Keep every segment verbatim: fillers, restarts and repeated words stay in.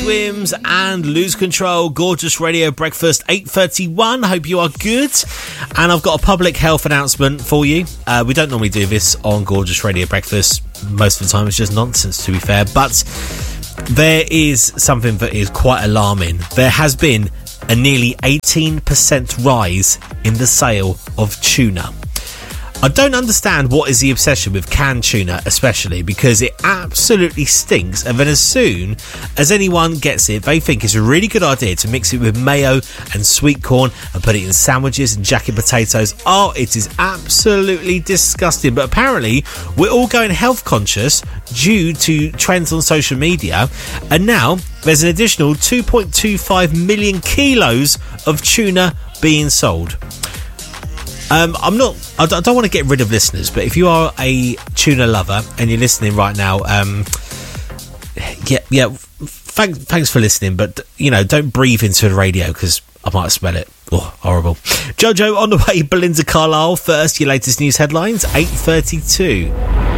Swims and Lose Control. Gorgeous Radio Breakfast, eight thirty-one. Hope you are good. And I've got a public health announcement for you. Uh, we don't normally do this on Gorgeous Radio Breakfast. Most of the time it's just nonsense, to be fair. But there is something that is quite alarming. There has been a nearly eighteen percent rise in the sale of tuna. I don't understand what is the obsession with canned tuna, especially because it absolutely stinks, and then as soon as anyone gets it, they think it's a really good idea to mix it with mayo and sweet corn and put it in sandwiches and jacket potatoes. Oh, it is absolutely disgusting. But apparently we're all going health conscious due to trends on social media, and now there's an additional two point two five million kilos of tuna being sold. Um, I'm not. I don't, I don't want to get rid of listeners, but if you are a tuna lover and you're listening right now, um, yeah, yeah. Thanks, thanks for listening, but you know, don't breathe into the radio because I might smell it. Oh, horrible. Jojo on the way. Belinda Carlisle first. Your latest news headlines. eight thirty-two.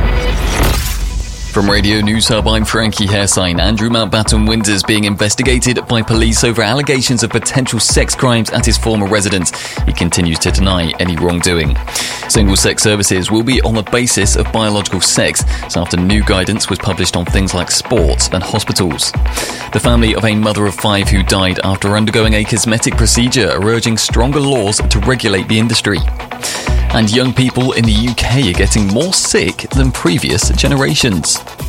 From Radio News Hub, I'm Frankie Hairsign. Andrew Mountbatten Windsor's being investigated by police over allegations of potential sex crimes at his former residence. He continues to deny any wrongdoing. Single-sex services will be on the basis of biological sex. So after new guidance was published on things like sports and hospitals. The family of a mother of five who died after undergoing a cosmetic procedure are urging stronger laws to regulate the industry. And young people in the U K are getting more sick than previous generations.